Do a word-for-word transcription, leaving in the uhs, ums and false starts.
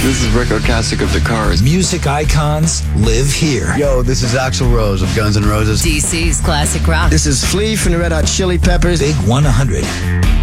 This is Rick Ocasek of the Cars. Music icons live here. Yo, this is Axl Rose of Guns N' Roses. D C's classic rock. This is Flea from the Red Hot Chili Peppers. Big one hundred.